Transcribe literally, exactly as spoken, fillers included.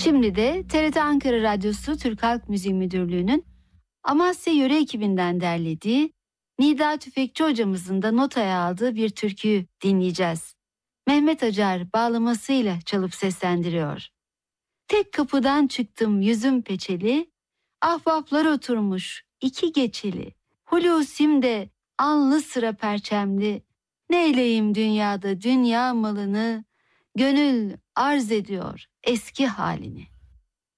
Şimdi de T R T Ankara Radyosu Türk Halk Müziği Müdürlüğü'nün Amasya Yöre ekibinden derlediği, Nida Tüfekçi hocamızın da notaya aldığı bir türküyü dinleyeceğiz. Mehmet Acar bağlamasıyla çalıp seslendiriyor. Tek kapıdan çıktım yüzüm peçeli, ahbaplar oturmuş iki geçeli. Hulusim'de alnı sıra perçemli, neyleyim dünyada dünya malını, gönül arz ediyor eski halini.